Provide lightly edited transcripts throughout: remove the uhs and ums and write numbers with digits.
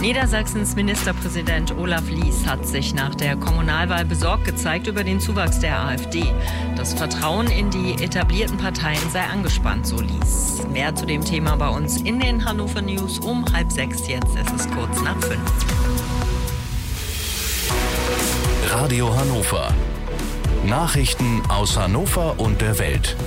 Niedersachsens Ministerpräsident Olaf Lies hat sich nach der Kommunalwahl besorgt gezeigt über den Zuwachs der AfD. Das Vertrauen in die etablierten Parteien sei angespannt, so Lies. Mehr zu dem Thema bei uns in den Hannover News um 5:30. Jetzt ist es kurz nach 5. Radio Hannover. Nachrichten aus Hannover und der Welt.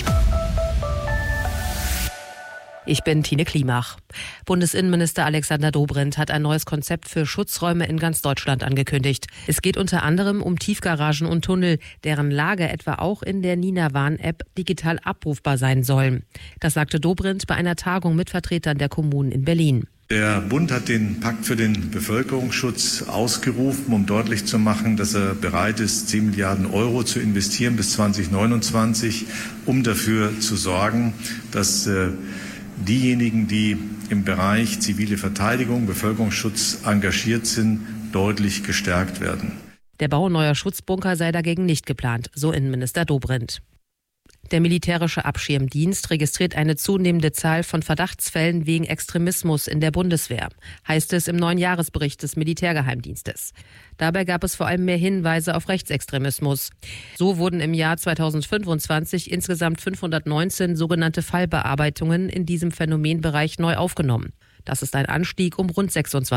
Ich bin Tine Klimach. Bundesinnenminister Alexander Dobrindt hat ein neues Konzept für Schutzräume in ganz Deutschland angekündigt. Es geht unter anderem um Tiefgaragen und Tunnel, deren Lage etwa auch in der Nina-Warn-App digital abrufbar sein sollen. Das sagte Dobrindt bei einer Tagung mit Vertretern der Kommunen in Berlin. Der Bund hat den Pakt für den Bevölkerungsschutz ausgerufen, um deutlich zu machen, dass er bereit ist, 10 Milliarden Euro zu investieren bis 2029, um dafür zu sorgen, dass diejenigen, die im Bereich zivile Verteidigung, Bevölkerungsschutz engagiert sind, deutlich gestärkt werden. Der Bau neuer Schutzbunker sei dagegen nicht geplant, so Innenminister Dobrindt. Der militärische Abschirmdienst registriert eine zunehmende Zahl von Verdachtsfällen wegen Extremismus in der Bundeswehr, heißt es im neuen Jahresbericht des Militärgeheimdienstes. Dabei gab es vor allem mehr Hinweise auf Rechtsextremismus. So wurden im Jahr 2025 insgesamt 519 sogenannte Fallbearbeitungen in diesem Phänomenbereich neu aufgenommen. Das ist ein Anstieg um rund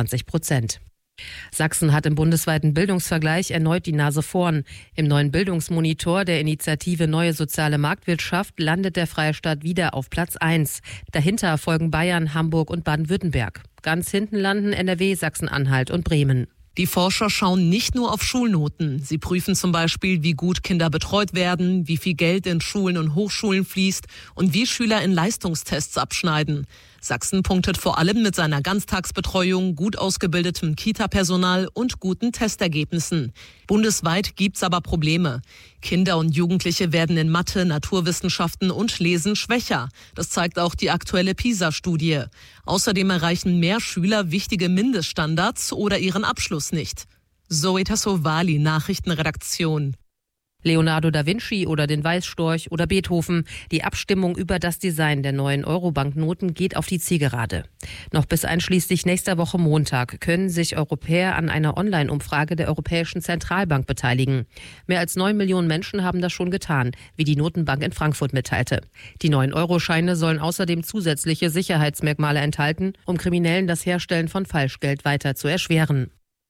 26%. Sachsen hat im bundesweiten Bildungsvergleich erneut die Nase vorn. Im neuen Bildungsmonitor der Initiative Neue Soziale Marktwirtschaft landet der Freistaat wieder auf Platz 1. Dahinter folgen Bayern, Hamburg und Baden-Württemberg. Ganz hinten landen NRW, Sachsen-Anhalt und Bremen. Die Forscher schauen nicht nur auf Schulnoten. Sie prüfen zum Beispiel, wie gut Kinder betreut werden, wie viel Geld in Schulen und Hochschulen fließt und wie Schüler in Leistungstests abschneiden. Sachsen punktet vor allem mit seiner Ganztagsbetreuung, gut ausgebildetem Kita-Personal und guten Testergebnissen. Bundesweit gibt's aber Probleme. Kinder und Jugendliche werden in Mathe, Naturwissenschaften und Lesen schwächer. Das zeigt auch die aktuelle PISA-Studie. Außerdem erreichen mehr Schüler wichtige Mindeststandards oder ihren Abschluss nicht. Zoe Tassovali, Nachrichtenredaktion. Leonardo da Vinci oder den Weißstorch oder Beethoven. Die Abstimmung über das Design der neuen Euro-Banknoten geht auf die Zielgerade. Noch bis einschließlich nächster Woche Montag können sich Europäer an einer Online-Umfrage der Europäischen Zentralbank beteiligen. Mehr als 9 Millionen Menschen haben das schon getan, wie die Notenbank in Frankfurt mitteilte. Die neuen Euroscheine sollen außerdem zusätzliche Sicherheitsmerkmale enthalten, um Kriminellen das Herstellen von Falschgeld weiter zu erschweren.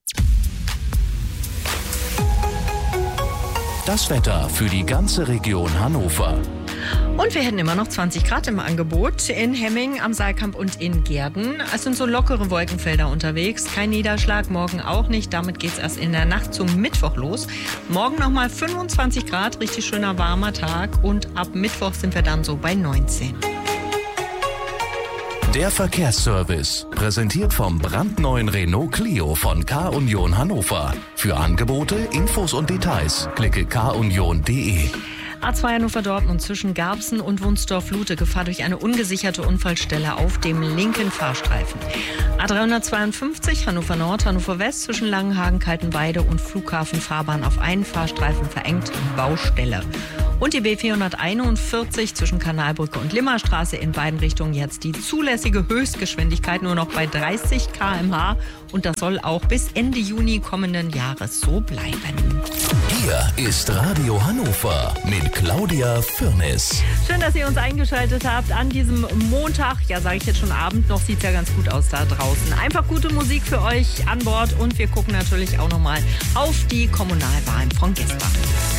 Das Wetter für die ganze Region Hannover. Und wir hätten immer noch 20 Grad im Angebot in Hemming, am Saalkamp und in Gehrden. Es sind so lockere Wolkenfelder unterwegs. Kein Niederschlag, morgen auch nicht. Damit geht es erst in der Nacht zum Mittwoch los. Morgen nochmal 25 Grad, richtig schöner warmer Tag. Und ab Mittwoch sind wir dann so bei 19. Der Verkehrsservice, präsentiert vom brandneuen Renault Clio von K-Union Hannover. Für Angebote, Infos und Details klicke kunion.de. A2 Hannover-Dortmund zwischen Garbsen und Wunsdorf-Lute. Gefahr durch eine ungesicherte Unfallstelle auf dem linken Fahrstreifen. A352 Hannover-Nord, Hannover-West zwischen Langenhagen, Kaltenweide und Flughafenfahrbahn auf einen Fahrstreifen verengt, Baustelle. Und die B441 zwischen Kanalbrücke und Limmerstraße in beiden Richtungen jetzt die zulässige Höchstgeschwindigkeit nur noch bei 30 km/h. Und das soll auch bis Ende Juni kommenden Jahres so bleiben. Hier ist Radio Hannover mit Claudia Firnis. Schön, dass ihr uns eingeschaltet habt an diesem Montag. Ja, sage ich jetzt schon Abend, noch sieht es ja ganz gut aus da draußen. Einfach gute Musik für euch an Bord und wir gucken natürlich auch nochmal auf die Kommunalwahlen von gestern.